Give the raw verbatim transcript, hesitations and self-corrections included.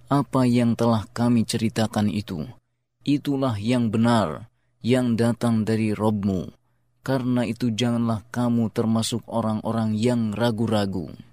Apa yang telah kami ceritakan itu, itulah yang benar, yang datang dari Rabb-Mu. Karena itu janganlah kamu termasuk orang-orang yang ragu-ragu.